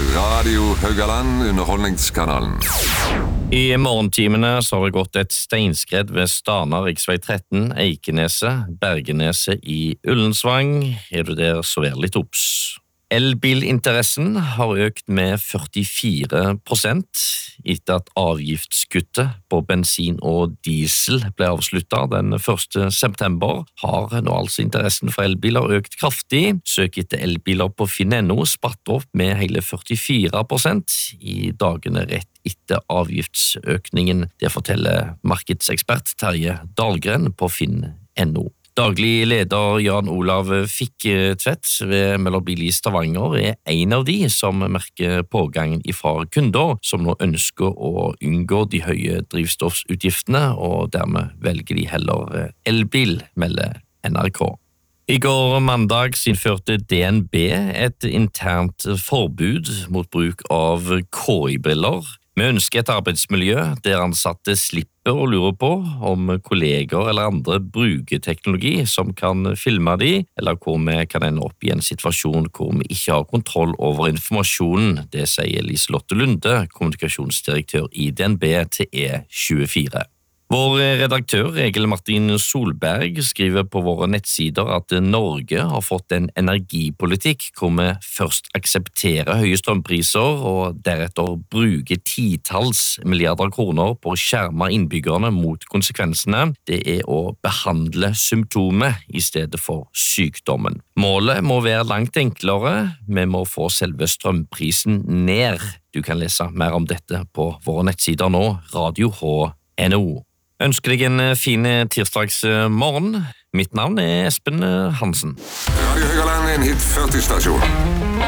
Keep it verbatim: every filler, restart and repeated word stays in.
Radio Haugaland, underholdningskanalen. I morgentimene så har det gått et steinskred ved Stana, riksvei tretten, Eikeneset, Bergeneset i Ullensvang. Er du der, så vær litt obs. Elbilinteressen har økt med førtifire prosent etter at avgiftskuttet på bensin og diesel ble avsluttet den første september. Har nå altså interessen for elbiler økt kraftig. Søk etter elbiler på finn punktum no spratt opp med hele førtifire prosent i dagene rett etter avgiftsøkningen. Det forteller markedsekspert Terje Dahlgren på finn punktum no. Daglig leder Jan Olav Fikketvedt ved Mellombil i Stavanger er en av de som merker pågangen ifra kunder som nå ønsker å unngå de høye drivstoffsutgiftene, og dermed velger de heller elbil, melder N R K. I går mandag innførte D N B et internt forbud mot bruk av K I-briller. Vi ønsker et arbeidsmiljø der ansatte slipper å lure på om kolleger eller andre bruker teknologi som kan filme de, eller hvor vi kan ende opp i en situasjon hvor vi ikke har kontroll over informasjonen. Det sier Liselotte Lunde, kommunikasjonsdirektør i D N B til E tjuefire. Vår redaktør Egil Martin Solberg skriver på våre nettsider at Norge har fått en energipolitikk hvor vi først aksepterer høye strømpriser og deretter bruker titalls milliarder kroner på å skjerme innbyggerne mot konsekvensene. Det er å behandle symptomet i stedet for sykdommen. Målet må være langt enklere. Vi må få selve strømprisen ned. Du kan lese mer om dette på våre nettsider nå, radio h punktum no. Ønsker deg en fin tirsdagsmorgen. Mitt navn er Espen Hansen. Radio Haugaland er en hit førti-stasjon.